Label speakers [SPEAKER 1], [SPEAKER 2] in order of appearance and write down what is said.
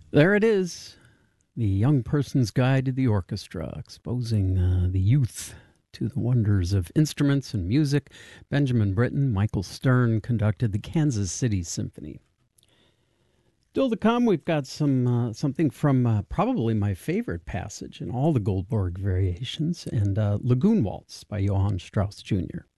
[SPEAKER 1] There it is, the young person's guide to the orchestra, exposing the youth to the wonders of instruments and music. Benjamin Britten, Michael Stern conducted the Kansas City Symphony. Still to come, we've got something from probably my favorite passage in all the Goldberg variations, and Lagoon Waltz by Johann Strauss Jr.